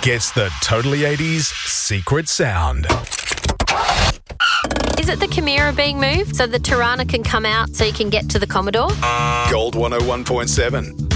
gets the Totally 80s secret sound. Is it the Chimera being moved so the Tirana can come out so you can get to the Commodore? Gold 101.7.